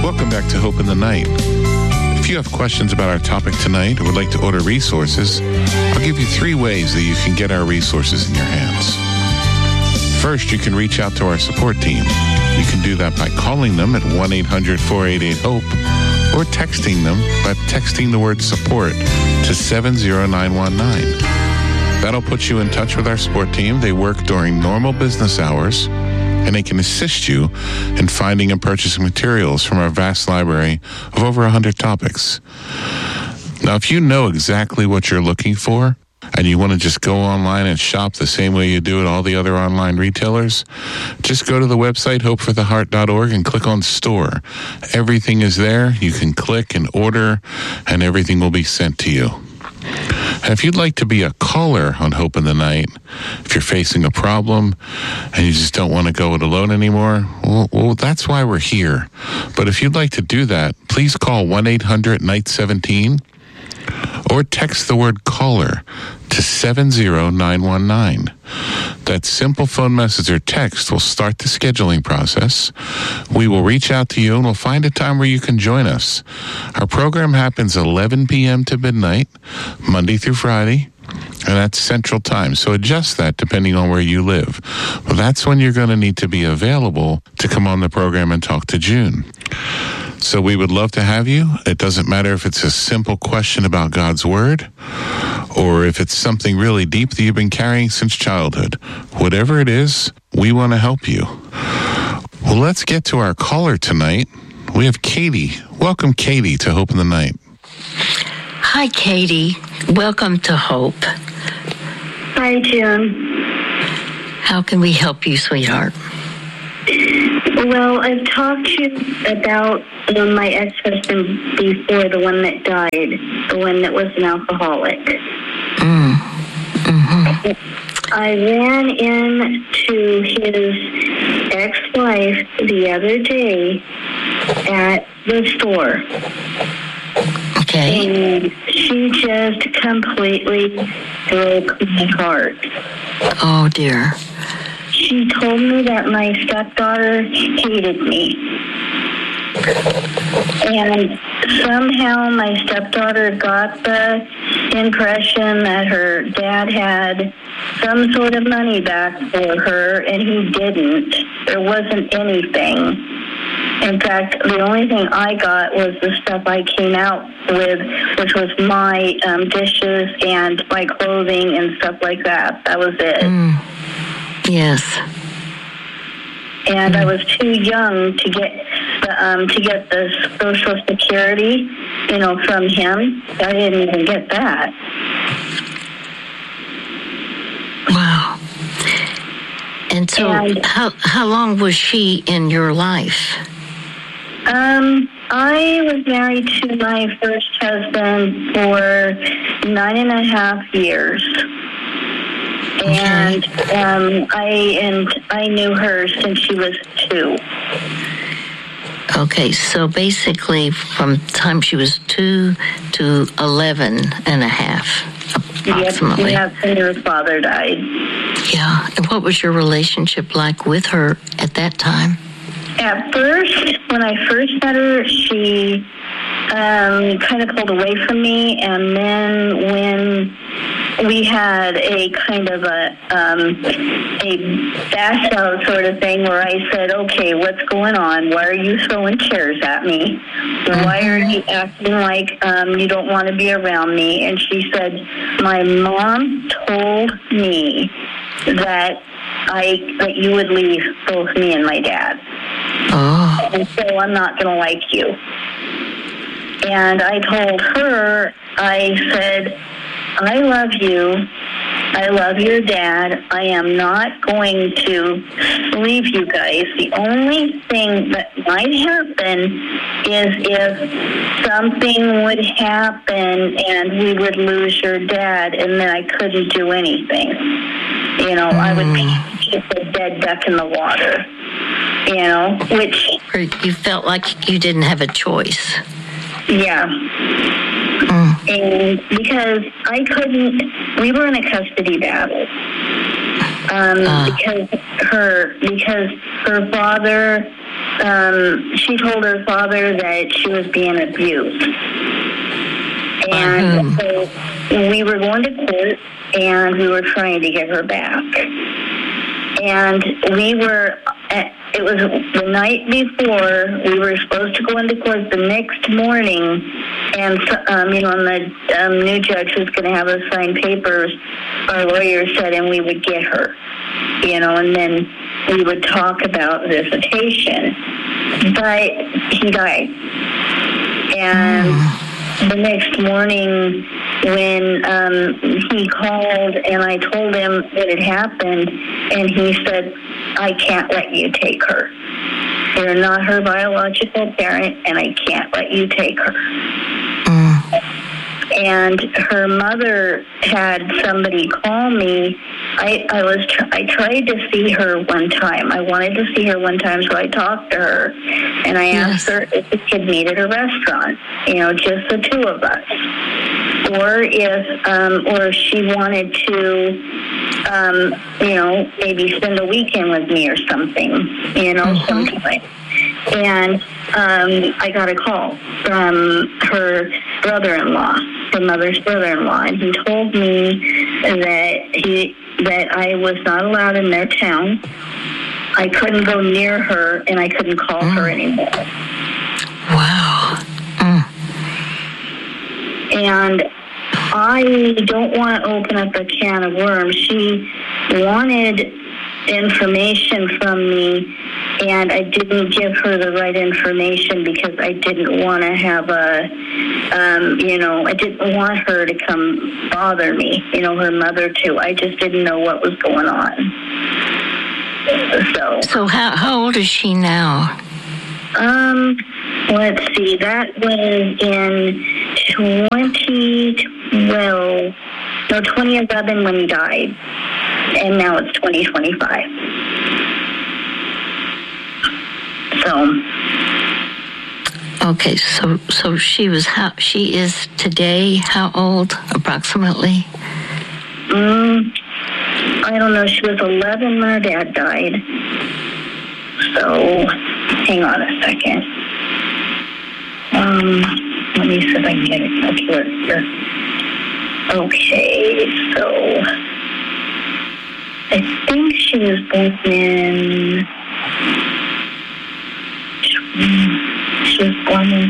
Welcome back to Hope in the Night. If you have questions about our topic tonight or would like to order resources, I'll give you 3 ways that you can get our resources in your hands. First, you can reach out to our support team. You can do that by calling them at 1-800-488-HOPE or texting them by texting the word support to 70919. That'll put you in touch with our support team. They work during normal business hours, and they can assist you in finding and purchasing materials from our vast library of over 100 topics. Now, if you know exactly what you're looking for, and you want to just go online and shop the same way you do at all the other online retailers, just go to the website, hopefortheheart.org, and click on Store. Everything is there. You can click and order, and everything will be sent to you. And if you'd like to be a caller on Hope in the Night, if you're facing a problem and you just don't want to go it alone anymore, well, that's why we're here. But if you'd like to do that, please call 1-800-NIGHT-17 or text the word caller to 70919. That simple phone message or text will start the scheduling process. We will reach out to you and we'll find a time where you can join us. Our program happens 11 p.m. to midnight, Monday through Friday, and that's Central Time. So adjust that depending on where you live. Well, that's when you're going to need to be available to come on the program and talk to June. So we would love to have you. It doesn't matter if it's a simple question about God's Word or if it's something really deep that you've been carrying since childhood. Whatever it is, we want to help you. Well, let's get to our caller tonight. We have Katie. Welcome, Katie, to Hope in the Night. Hi, Katie. Welcome to Hope. Hi, Jim. How can we help you, sweetheart? Well, I've talked to you about my ex-husband before, the one that died, the one that was an alcoholic. I ran into his ex-wife the other day at the store. Okay. And she just completely broke my heart. Oh, dear. She told me that my stepdaughter hated me. And somehow my stepdaughter got the impression that her dad had some sort of money back for her, and he didn't. There wasn't anything. In fact, the only thing I got was the stuff I came out with, which was my dishes and my clothing and stuff like that. That was it. Yes. And I was too young to get the Social Security, from him. I didn't even get that. Wow. And so, how long was she in your life? I was married to my first husband for 9.5 years. And I knew her since she was 2. Okay, so basically from the time she was 2 to 11 and a half, approximately. Yep, and her father died. Yeah, and what was your relationship like with her at that time? At first, when I first met her, she kind of pulled away from me, and then when we had a kind of a bash out sort of thing where I said, okay, what's going on? Why are you throwing chairs at me? Why are you acting like you don't want to be around me? And she said, my mom told me that you would leave both me and my dad. Oh. And so I'm not going to like you. And I told her, I said, I love you. I love your dad. I am not going to leave you guys. The only thing that might happen is if something would happen and we would lose your dad, and then I couldn't do anything. I would be just a dead duck in the water, which... You felt like you didn't have a choice. Yeah. And because we were in a custody battle. because her father, she told her father that she was being abused. And so we were going to court, and we were trying to get her back. And it was the night before, we were supposed to go into court the next morning, and, the new judge was going to have us sign papers. Our lawyer said, and we would get her, and then we would talk about visitation. But he died. And the next morning, when he called and I told him what had happened, and he said, I can't let you take her. You're not her biological parent, and I can't let you take her. And her mother had somebody call me. I tried to see her one time. I wanted to see her one time, so I talked to her, and I asked her if we could meet at a restaurant, just the two of us, or if she wanted to, maybe spend a weekend with me or something, sometime. And I got a call from her brother-in-law, her mother's brother-in-law, and he told me that I was not allowed in their town. I couldn't go near her, and I couldn't call her anymore. Wow. And I don't want to open up a can of worms. She wanted information from me, and I didn't give her the right information because I didn't want to have I didn't want her to come bother me, her mother too. I just didn't know what was going on. So how old is she now? Let's see, that was in 2011 when he died, and now it's 2025. Okay, so she is today how old approximately? I don't know. She was 11 when her dad died. So, hang on a second. Let me see if I can get a calculator here. Okay, so I think she was born in. She was born in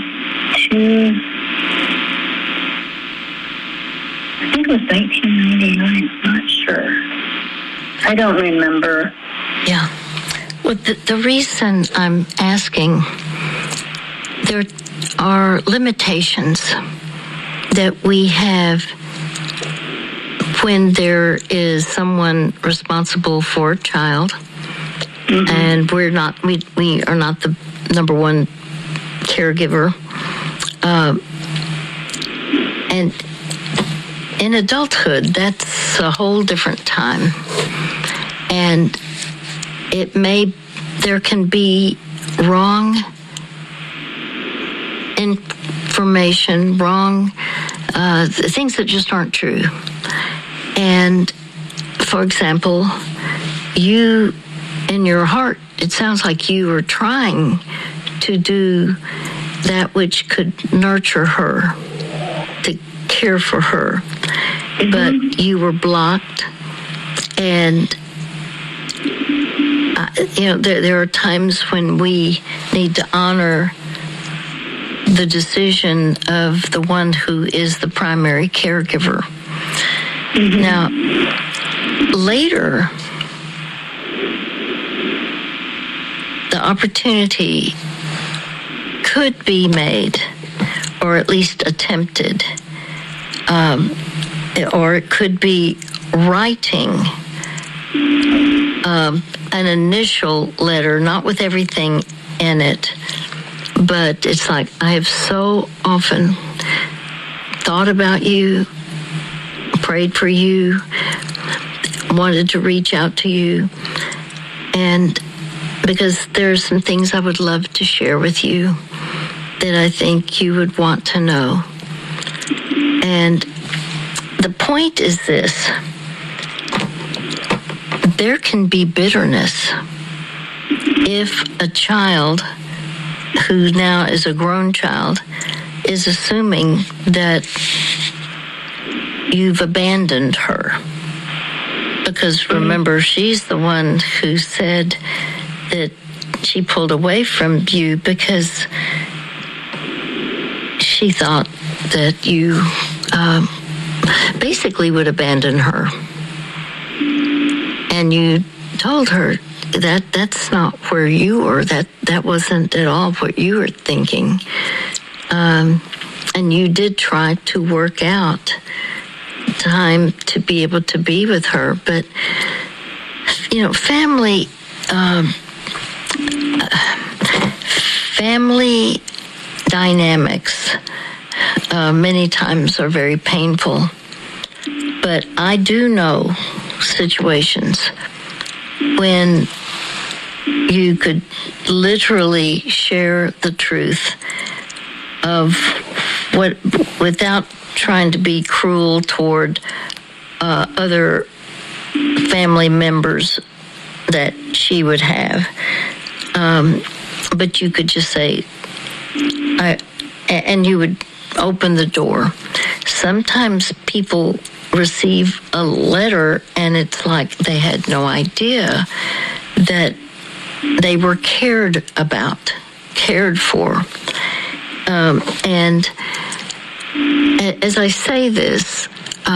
I think it was 1999. I'm not sure. I don't remember. Yeah. Well, the reason I'm asking, there are limitations that we have when there is someone responsible for a child, and we are not the number one caregiver, and in adulthood, that's a whole different time. And there can be wrong information, wrong things that just aren't true. And for example, you, in your heart, it sounds like you were trying to do that which could nurture her, to care for her, but you were blocked. And there are times when we need to honor the decision of the one who is the primary caregiver. Now, later, the opportunity could be made, or at least attempted, or it could be writing an initial letter, not with everything in it, but it's like, I have so often thought about you, prayed for you, wanted to reach out to you, and because there's some things I would love to share with you that I think you would want to know. And the point is this: there can be bitterness if a child who now is a grown child is assuming that you've abandoned her. Because remember, she's the one who said that she pulled away from you because she thought that you basically would abandon her. And you told her that that's not where you were, that wasn't at all what you were thinking. And you did try to work out time to be able to be with her. But, family dynamics many times are very painful. But I do know situations when you could literally share the truth of what, without trying to be cruel toward other family members that she would have. But you could just say, and you would open the door. Sometimes people receive a letter and it's like they had no idea that they were cared about, cared for. And as I say this,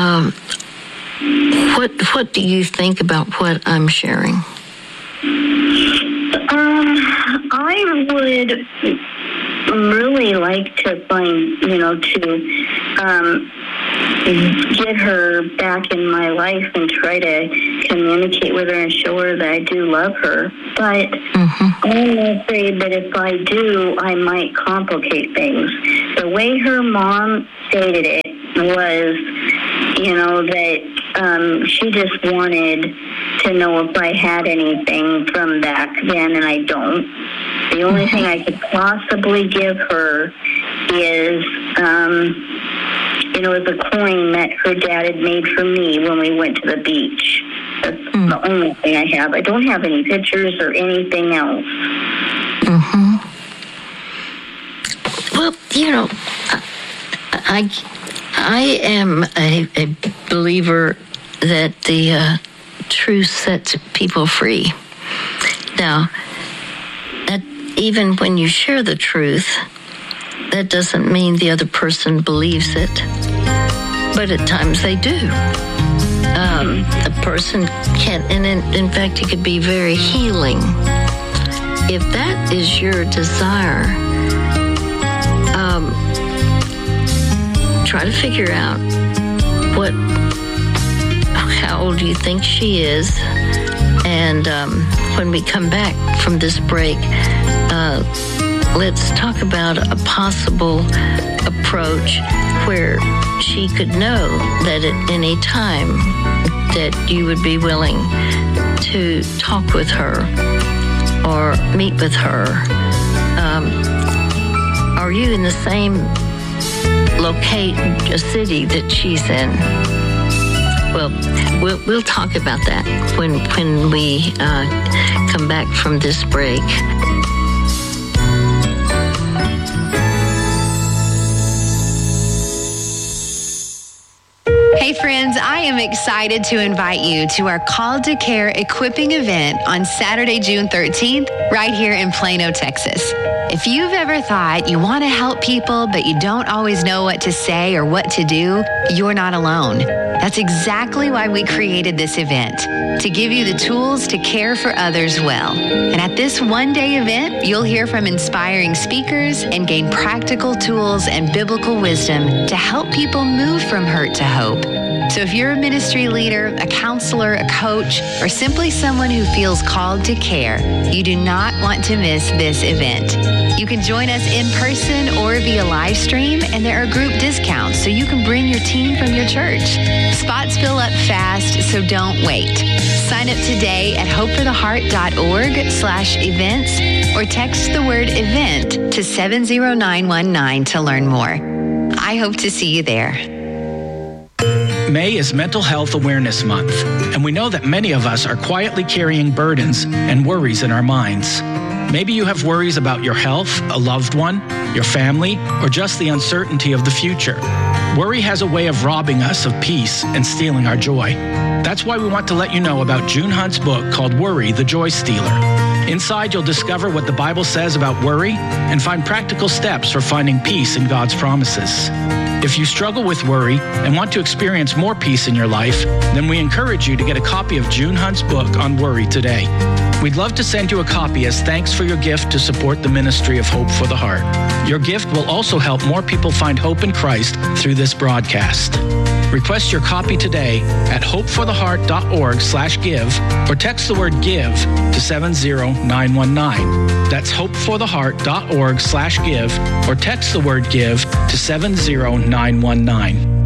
what do you think about what I'm sharing? I would really like to find, to get her back in my life and try to communicate with her and show her that I do love her. But I'm afraid that if I do, I might complicate things. The way her mom stated it was, that she just wanted to know if I had anything from back then, and I don't. The only thing I could possibly give her is, is a coin that her dad had made for me when we went to the beach. That's the only thing I have. I don't have any pictures or anything else. Well, I am a believer that the truth sets people free. Now, even when you share the truth, that doesn't mean the other person believes it. But at times they do. A person can, and in fact, it could be very healing. If that is your desire, try to figure out how old you think she is, and when we come back from this break, let's talk about a possible approach where she could know that at any time that you would be willing to talk with her or meet with her. Are you in the same city that she's in? Well, we'll talk about that when we come back from this break. Hey friends, I am excited to invite you to our Called to Care equipping event on Saturday, June 13th, right here in Plano, Texas. If you've ever thought you want to help people, but you don't always know what to say or what to do, you're not alone. That's exactly why we created this event, to give you the tools to care for others well. And at this one-day event, you'll hear from inspiring speakers and gain practical tools and biblical wisdom to help people move from hurt to hope. So if you're a ministry leader, a counselor, a coach, or simply someone who feels called to care, you do not want to miss this event. You can join us in person or via live stream, and there are group discounts so you can bring your team from your church. Spots fill up fast, so don't wait. Sign up today at hopefortheheart.org/events or text the word event to 70919 to learn more. I hope to see you there. May is Mental Health Awareness Month, and we know that many of us are quietly carrying burdens and worries in our minds. Maybe you have worries about your health, a loved one, your family, or just the uncertainty of the future. Worry has a way of robbing us of peace and stealing our joy. That's why we want to let you know about June Hunt's book called Worry, the Joy Stealer. Inside, you'll discover what the Bible says about worry and find practical steps for finding peace in God's promises. If you struggle with worry and want to experience more peace in your life, then we encourage you to get a copy of June Hunt's book on worry today. We'd love to send you a copy as thanks for your gift to support the ministry of Hope for the Heart. Your gift will also help more people find hope in Christ through this broadcast. Request your copy today at hopefortheheart.org/give or text the word GIVE to 70919. That's hopefortheheart.org/give or text the word GIVE to 70919.